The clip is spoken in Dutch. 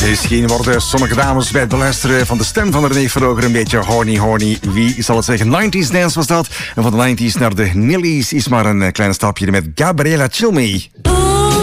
Misschien worden sommige dames bij het beluisteren van de stem van René Vroger een beetje horny. Wie zal het zeggen? 90s Dance was dat. En van de 90s naar de Nillies is maar een klein stapje met Gabriella Cilmi.